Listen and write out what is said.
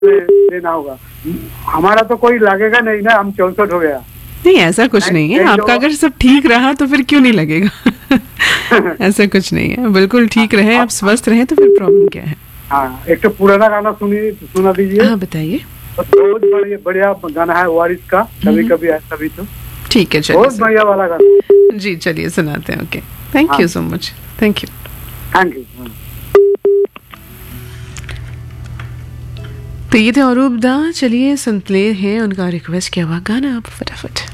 देना होगा। हमारा तो कोई लगेगा नहीं ना, हम 64 हो गया। नहीं, ऐसा कुछ नहीं है, आपका अगर सब ठीक रहा तो फिर क्यों नहीं लगेगा। ऐसा कुछ नहीं है, बिल्कुल ठीक रहे, आप स्वस्थ रहे तो फिर प्रॉब्लम क्या है। हाँ, एक तो पुराना गाना सुना दीजिए। हाँ बताइए। बहुत बढ़िया गाना है वारिस का, कभी कभी है तभी तो। ठीक है, चलिए, बहुत बढ़िया वाला गाना। जी चलिए सुनाते हैं। Okay, thank you so much. Thank you. Thank you. तो ये थे अरूप दा। चलिए सुनते हैं उनका रिक्वेस्ट किया हुआ गाना आप फटाफट।